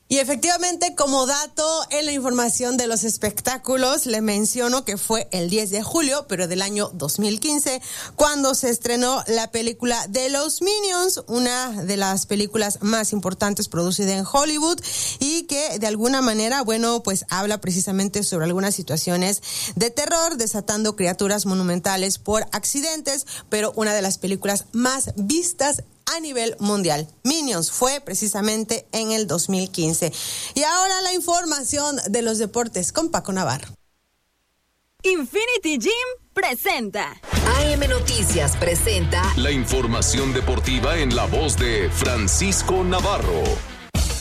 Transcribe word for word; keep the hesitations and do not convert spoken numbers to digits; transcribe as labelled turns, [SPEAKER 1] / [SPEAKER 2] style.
[SPEAKER 1] Y efectivamente, como dato en la información de los espectáculos, le menciono que fue el diez de julio, pero del año dos mil quince, cuando se estrenó la película de los Minions, una de las películas más importantes producida en Hollywood y que de alguna manera, bueno, pues habla precisamente sobre algunas situaciones de terror, desatando criaturas monumentales por accidentes, pero una de las películas más vistas a nivel mundial. Minions fue precisamente en el dos mil quince. Y ahora la información de los deportes con Paco Navarro.
[SPEAKER 2] Infinity Gym presenta.
[SPEAKER 3] A M Noticias presenta
[SPEAKER 4] la información deportiva en la voz de Francisco Navarro.